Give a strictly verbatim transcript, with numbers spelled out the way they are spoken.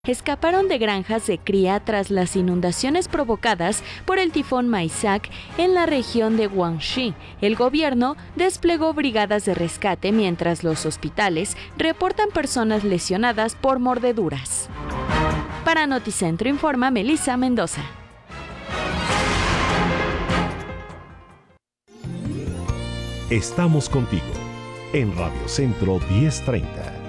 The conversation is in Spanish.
escaparon de granjas de cría tras las inundaciones provocadas por el tifón Maisak en la región de Guangxi. El gobierno desplegó brigadas de rescate mientras los hospitales reportan personas lesionadas por mordeduras. Para Noticentro informa Melissa Mendoza. Estamos contigo en Radio Centro diez treinta.